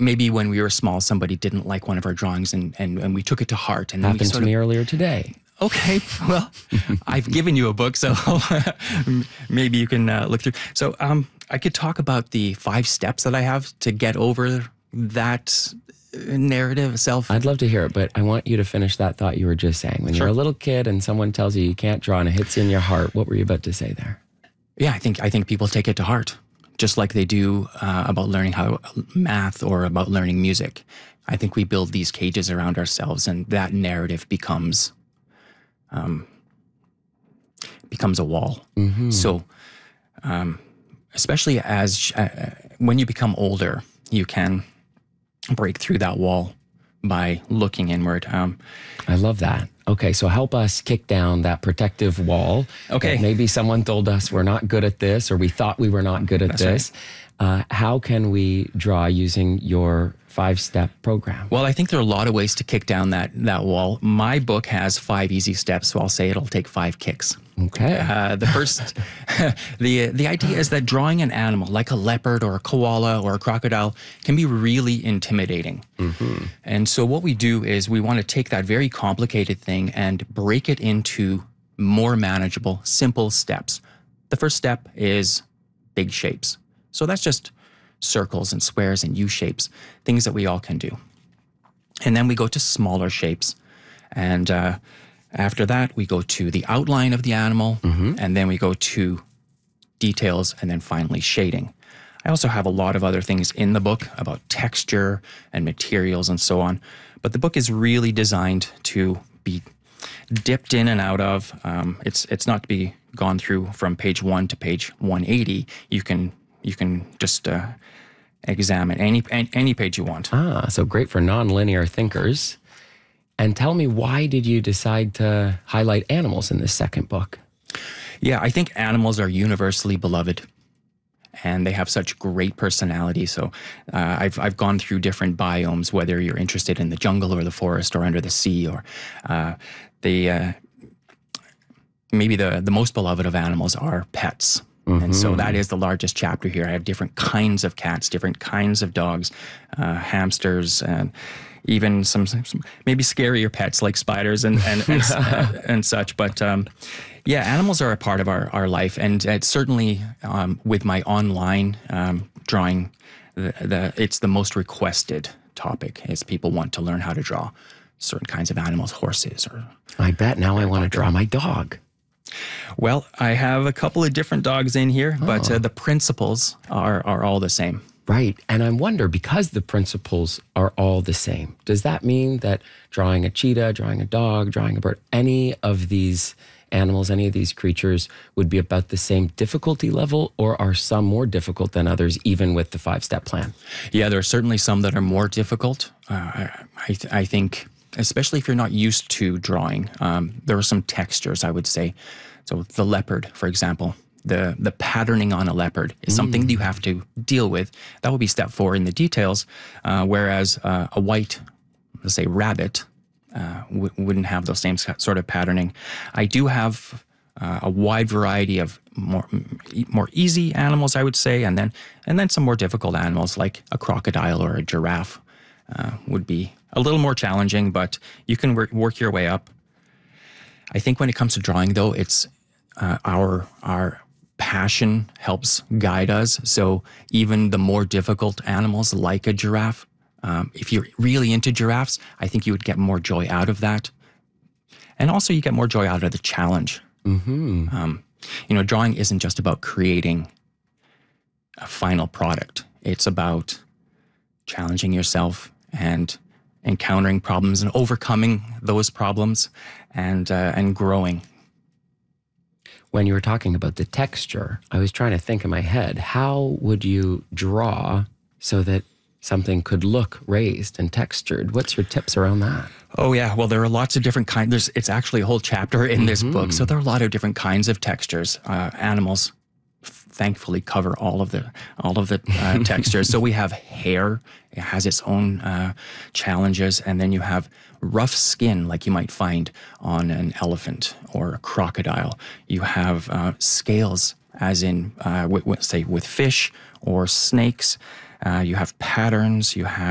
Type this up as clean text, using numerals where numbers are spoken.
maybe when we were small, somebody didn't like one of our drawings and we took it to heart. And then Happened to me earlier today. Okay, well, I've given you a book, so maybe you can look through. So I could talk about the 5 steps that I have to get over that narrative self. I'd love to hear it, but I want you to finish that thought you were just saying. When you're a little kid and someone tells you can't draw and it hits in your heart, what were you about to say there? Yeah, I think people take it to heart, just like they do about learning how math or about learning music. I think we build these cages around ourselves, and that narrative becomes a wall. So, especially as when you become older, you can break through that wall by looking inward. I love that. Okay, so help us kick down that protective wall. Okay. Maybe someone told us we're not good at this, or we thought we were not good at this. Right. How can we draw using your 5-step program? Well, I think there are a lot of ways to kick down that wall. My book has 5 easy steps, so I'll say it'll take 5 kicks. Okay. The first, the idea is that drawing an animal like a leopard or a koala or a crocodile can be really intimidating. And so what we do is we want to take that very complicated thing and break it into more manageable, simple steps. The first step is big shapes. So that's just circles and squares and U-shapes, things that we all can do. And then we go to smaller shapes. And after that, we go to the outline of the animal, and then we go to details, and then finally shading. I also have a lot of other things in the book about texture and materials and so on. But the book is really designed to be dipped in and out of. It's not to be gone through from page 1 to page 180. You can just examine any page you want. So great for nonlinear thinkers. And tell me, why did you decide to highlight animals in this second book? Yeah, I think animals are universally beloved, and they have such great personality. So I've gone through different biomes, whether you're interested in the jungle or the forest or under the sea, or maybe the most beloved of animals are pets. And so that is the largest chapter here. I have different kinds of cats, different kinds of dogs, hamsters, and even some maybe scarier pets like spiders and such. But yeah, animals are a part of our life, and it's certainly with my online drawing, it's the most requested topic is people want to learn how to draw certain kinds of animals, horses, or. I bet now I want to draw my dog. Well, I have a couple of different dogs in here, but the principles are all the same. Right. And I wonder, because the principles are all the same, does that mean that drawing a cheetah, drawing a dog, drawing a bird, any of these animals, any of these creatures would be about the same difficulty level, or are some more difficult than others, even with the 5-step plan? Yeah, there are certainly some that are more difficult. I think, especially if you're not used to drawing, there are some textures, I would say. So the leopard, for example, the patterning on a leopard is something that you have to deal with. That would be step 4 in the details, whereas a white, let's say, rabbit wouldn't have those same sort of patterning. I do have a wide variety of more easy animals, I would say, and then some more difficult animals like a crocodile or a giraffe would be a little more challenging, but you can work your way up. I think when it comes to drawing, though, it's our passion helps guide us. So even the more difficult animals like a giraffe, if you're really into giraffes, I think you would get more joy out of that. And also you get more joy out of the challenge. Drawing isn't just about creating a final product. It's about challenging yourself and encountering problems and overcoming those problems and growing. When you were talking about the texture, I was trying to think in my head, how would you draw so that something could look raised and textured? What's your tips around that? Oh, yeah. Well, there are lots of different kinds. It's actually a whole chapter in this book. So there are a lot of different kinds of textures. Animals thankfully cover all of the textures. So we have hair. It has its own challenges. And then you have rough skin, like you might find on an elephant or a crocodile. You have scales, as in, say, with fish or snakes. You have patterns. You have